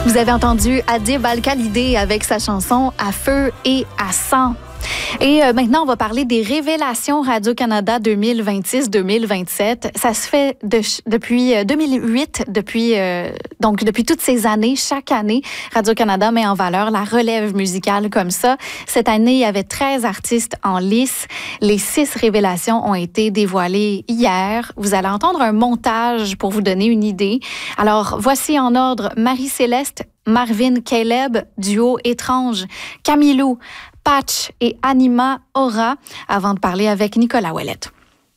Vous avez entendu Adib Al-Khalidé avec sa chanson « À feu et à sang ». Et maintenant, on va parler des révélations Radio-Canada 2026-2027. Ça se fait depuis 2008, depuis toutes ces années. Chaque année, Radio-Canada met en valeur la relève musicale comme ça. Cette année, il y avait 13 artistes en lice. Les 6 révélations ont été dévoilées hier. Vous allez entendre un montage pour vous donner une idée. Alors, voici en ordre Marie-Céleste, Marvin Caleb, duo étrange, Camilou, Patch et Anima Aura, avant de parler avec Nicolas Ouellette.